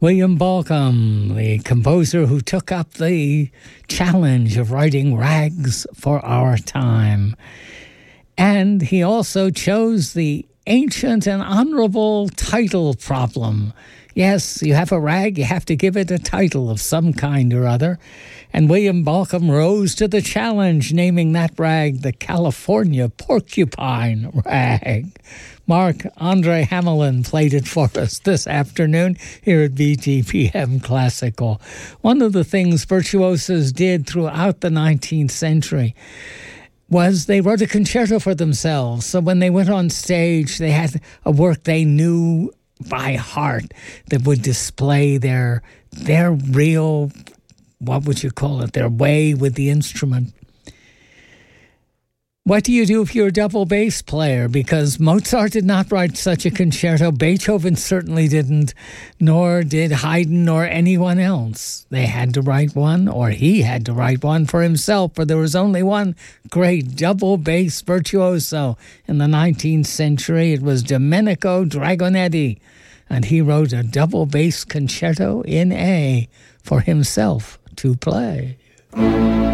William Balcom, the composer who took up the challenge of writing rags for our time. And he also chose the ancient and honorable title problem. Yes, you have a rag, you have to give it a title of some kind or other. And William Balcom rose to the challenge, naming that rag the California Porcupine Rag. Marc-Andre Hamelin played it for us this afternoon here at BTPM Classical. One of the things virtuosos did throughout the 19th century was they wrote a concerto for themselves. So when they went on stage, they had a work they knew by heart that would display their real, what would you call it, their way with the instrument. What do you do if you're a double bass player? Because Mozart did not write such a concerto. Beethoven certainly didn't, nor did Haydn nor anyone else. They had to write one, or he had to write one for himself, for there was only one great double bass virtuoso in the 19th century. It was Domenico Dragonetti, and he wrote a double bass concerto in A for himself to play.